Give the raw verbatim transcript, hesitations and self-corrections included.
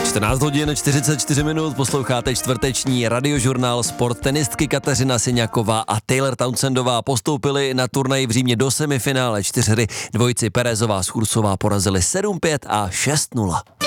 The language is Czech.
čtrnáct hodin čtyřicet čtyři minut, posloucháte čtvrteční radiožurnál Sport. Tenistky Kateřina Syňaková a Taylor Townsendová postoupily na turnaj v Římě do semifinále čtyřhry. Dvojici Perezová s Chursová porazili sedm pět a šest nula.